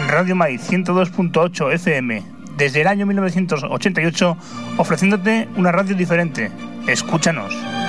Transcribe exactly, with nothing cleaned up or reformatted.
Radio Maíz ciento dos punto ocho F M, desde el año mil novecientos ochenta y ocho, ofreciéndote una radio diferente. Escúchanos.